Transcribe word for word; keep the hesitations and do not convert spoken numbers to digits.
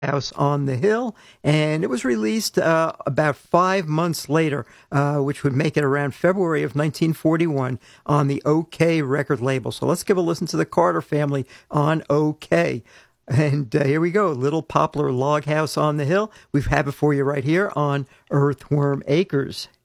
House on the Hill, and it was released uh, about five months later, uh, which would make it around February of nineteen forty-one on the OK record label. So let's give a listen to the Carter Family on OK. And uh, here we go, Little Poplar Log House on the Hill. We've had it for you right here on Earthworm Acres.